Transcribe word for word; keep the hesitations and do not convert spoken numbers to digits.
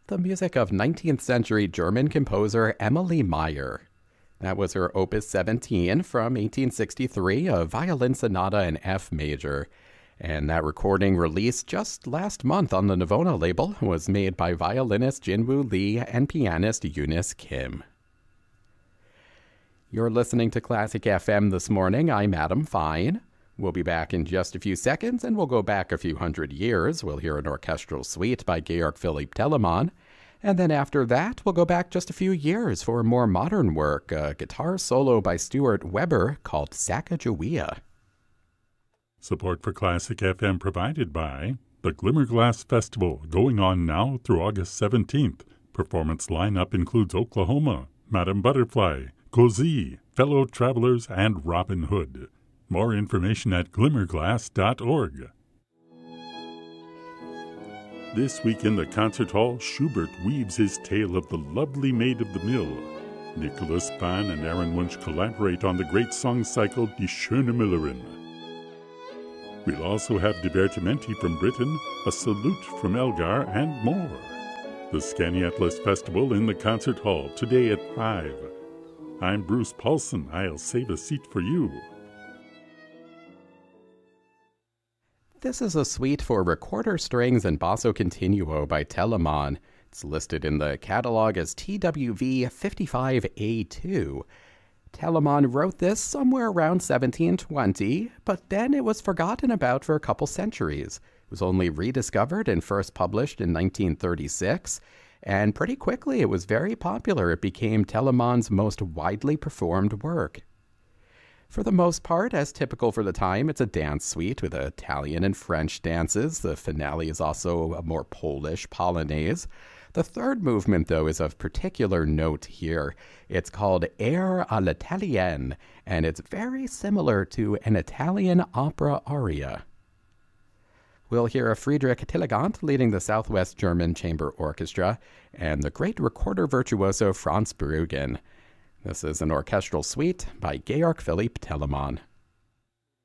the music of nineteenth century German composer Emilie Meyer. That was her Opus seventeen from eighteen sixty-three, a violin sonata in F major. And that recording, released just last month on the Navona label, was made by violinist Jinwoo Lee and pianist Eunice Kim. You're listening to Classic F M this morning. I'm Adam Fine. We'll be back in just a few seconds, and we'll go back a few hundred years. We'll hear an orchestral suite by Georg Philipp Telemann. And then after that, we'll go back just a few years for more modern work, a guitar solo by Stuart Weber called Sacagawea. Support for Classic F M provided by the Glimmerglass Festival, going on now through August seventeenth. Performance lineup includes Oklahoma, Madame Butterfly, Cozy, Fellow Travelers, and Robin Hood. More information at glimmerglass dot org. This week in the concert hall, Schubert weaves his tale of the lovely Maid of the Mill. Nicholas Spahn and Aaron Wunsch collaborate on the great song cycle Die Schöne Müllerin. We'll also have Divertimenti from Britain, a salute from Elgar, and more. The Scaniatlas Festival in the concert hall, today at five. I'm Bruce Paulson. I'll save a seat for you. This is a suite for recorder strings and basso continuo by Telemann. It's listed in the catalog as T W V fifty-five A two. Telemann wrote this somewhere around seventeen twenty, but then it was forgotten about for a couple centuries. It was only rediscovered and first published in nineteen thirty-six, and pretty quickly it was very popular. It became Telemann's most widely performed work. For the most part, as typical for the time, it's a dance suite with Italian and French dances. The finale is also a more Polish polonaise. The third movement, though, is of particular note here. It's called Air à l'Italienne, and it's very similar to an Italian opera aria. We'll hear a Friedrich Tillegant leading the Southwest German Chamber Orchestra and the great recorder virtuoso Franz Bruggen. This is an orchestral suite by Georg Philipp Telemann.